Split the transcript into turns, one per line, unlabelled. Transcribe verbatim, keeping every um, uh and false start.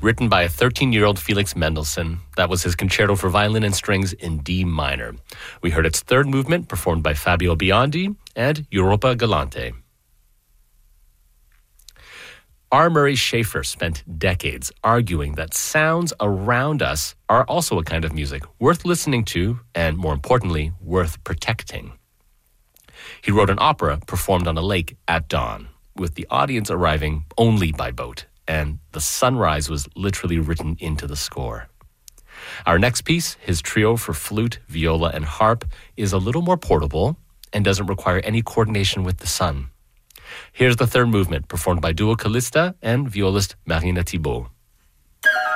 written by a thirteen-year-old Felix Mendelssohn. That was his concerto for violin and strings in D minor. We heard its third movement performed by Fabio Biondi and Europa Galante. R. Murray Schafer spent decades arguing that sounds around us are also a kind of music worth listening to and, more importantly, worth protecting. He wrote an opera performed on a lake at dawn, with the audience arriving only by boat, and the sunrise was literally written into the score. Our next piece, his trio for flute, viola, and harp, is a little more portable and doesn't require any coordination with the sun. Here's the third movement, performed by duo Callista and violist Marina Thibault.